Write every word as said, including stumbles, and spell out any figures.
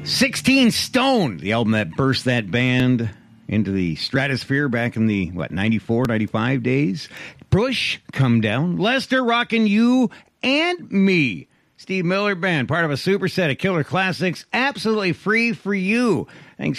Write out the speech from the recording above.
sixteen Stone, the album that burst that band into the stratosphere back in the, what, ninety-four, ninety-five days. Push, Come Down. Lester, Rockin' You and Me. Steve Miller Band, part of a super set of killer classics, absolutely free for you. Thanks